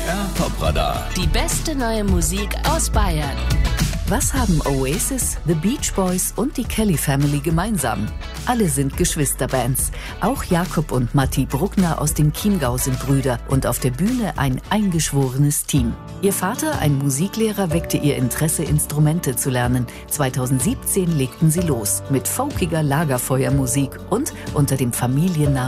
BR Top-Radar. Die beste neue Musik aus Bayern. Was haben Oasis, The Beach Boys und die Kelly Family gemeinsam? Alle sind Geschwisterbands. Auch Jakob und Matti Bruckner aus dem Chiemgau sind Brüder und auf der Bühne ein eingeschworenes Team. Ihr Vater, ein Musiklehrer, weckte ihr Interesse, Instrumente zu lernen. 2017 legten sie los mit folkiger Lagerfeuermusik und unter dem Familiennamen